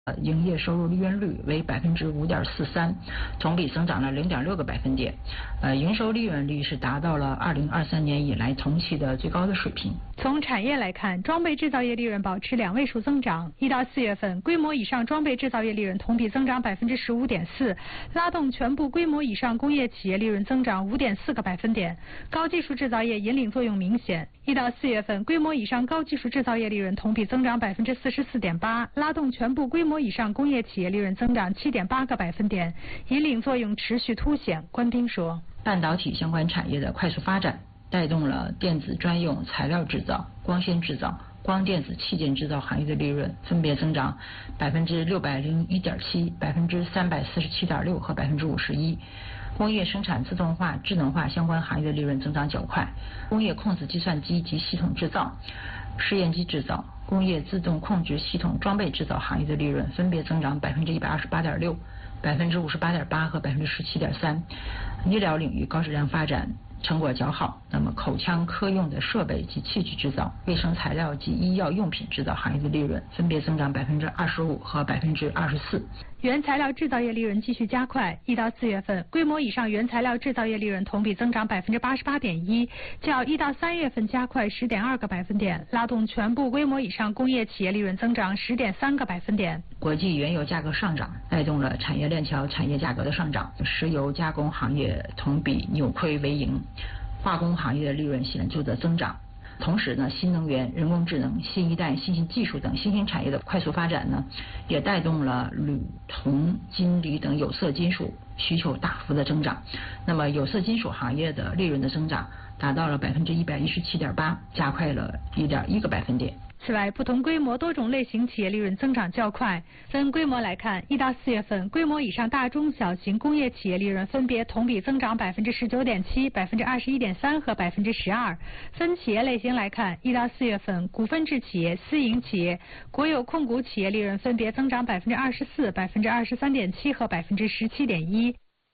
营业收入利润率为5.43%，同比增长了0.6个百分点。营收利润率是达到了2023年以来同期的最高的水平。 从产业来看，装备制造业利润保持2位数增长。1到4月份，规模以上装备制造业利润同比增长15.4%，拉动全部规模以上工业企业利润增长5.4个百分点。高技术制造业引领作用明显。1到4月份，规模以上高技术制造业利润同比增长44.8%，拉动全部规模以上工业企业利润增长7.8个百分点，引领作用持续凸显。关斌说， 半导体相关产业的快速发展，带动了电子专用材料制造、光纤制造、光电子器件制造行业的利润分别增长601.7%、347.6%和51%。工业生产自动化、智能化相关行业的利润增长较快。工业控制计算机及系统制造、试验机制造、工业自动控制系统装备制造行业的利润分别增长128.6%、58.8%和17.3%。医疗领域高质量发展成果较好，那么口腔科用的设备及器具制造、卫生材料及医药用品制造行业的利润分别增长25%和24%。 原材料制造业利润继续加快。1到4月份，规模以上原材料制造业利润同比增长88.1%，较1到3月份加快10.2个百分点，拉动全部规模以上工业企业利润增长10.3个百分点。 国际原油价格上涨，带动了产业链条产业价格的上涨，石油加工行业同比扭亏为盈，化工行业的利润显著的增长。同时呢，新能源、人工智能、新一代新兴技术等新兴产业的快速发展呢，也带动了铝、铜、金、锂等有色金属需求大幅的增长。那么有色金属行业的利润的增长达到了117.8%，加快了1.1个百分点。 此外，不同规模多种类型企业利润增长较快。分规模来看，1到4月份，规模以上大中小型工业企业利润分别同比增长19.7%、21.3%和12%。分企业类型来看，1到4月份，股份制企业、私营企业、国有控股企业利润分别增长24%、23.7%和17.1%。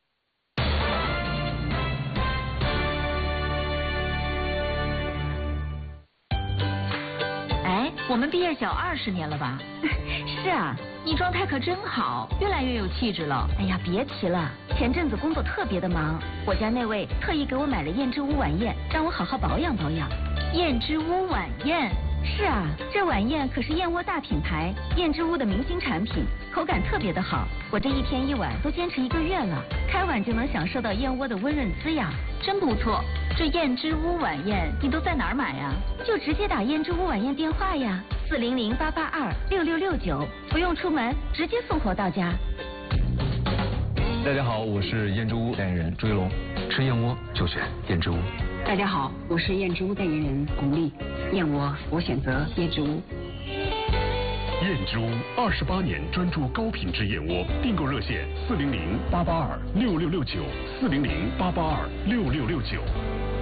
我们毕业小20年了吧？ 是啊， 你状态可真好，越来越有气质了。 哎呀，别提了，前阵子工作特别的忙，我家那位特意给我买了燕之屋晚宴，让我好好保养保养。 燕之屋晚宴？ 是啊，这晚宴可是燕窝大品牌燕之屋的明星产品，口感特别的好。我这一天一碗都坚持1个月了，开碗就能享受到燕窝的温润滋养， 真不错。这燕之屋晚宴你都在哪儿买呀？ 就直接打燕之屋晚宴电话呀，400-882-6669，不用出门，直接送货到家。 大家好，我是燕之屋代言人朱一龙，吃燕窝就选燕之屋。 大家好，我是燕之屋代言人巩俐，燕窝我选择燕之屋。 燕之屋28年专注高品质燕窝，订购热线400-882-6669，400-882-6669。